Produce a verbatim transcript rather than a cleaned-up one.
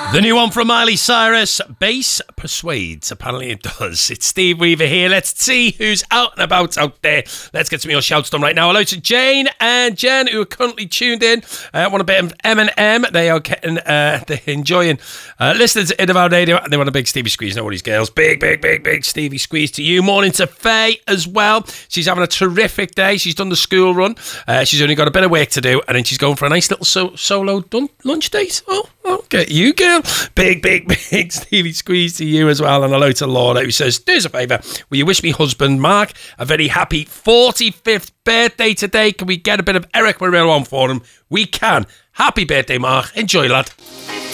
The new one from Miley Cyrus, Bass Persuades. Apparently it does. It's Steve Weaver here. Let's see who's out and about out there. Let's get some of your shouts done right now. Hello to Jane and Jen, who are currently tuned in. Uh, want a bit of M and M. They are getting, uh, they're enjoying uh, listening to Innovar Radio. They want a big Stevie squeeze. No worries, girls. Big, big, big, big Stevie squeeze to you. Morning to Faye as well. She's having a terrific day. She's done the school run. Uh, she's only got a bit of work to do, and then she's going for a nice little so- solo dun- lunch date. Oh, okay, you girl. Big, big, big Stevie squeeze to you as well. And hello to Laura, who says, do us a favour, will you wish me husband Mark a very happy forty-fifth birthday today? Can we get a bit of Eric Morillo on for him? We can. Happy birthday, Mark. Enjoy, lad.